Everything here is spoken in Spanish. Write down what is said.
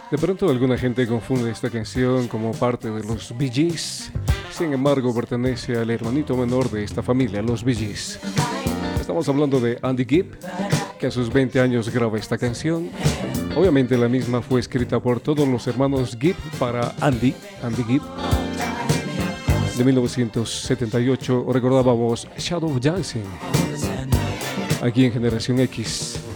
De pronto alguna gente confunde esta canción como parte de los Bee Gees. Sin embargo, pertenece al hermanito menor de esta familia, los Bee Gees. Estamos hablando de Andy Gibb, que a sus 20 años graba esta canción. Obviamente la misma fue escrita por todos los hermanos Gibb para Andy Gibb. De 1978 recordábamos Shadow Dancing, aquí en Generación X.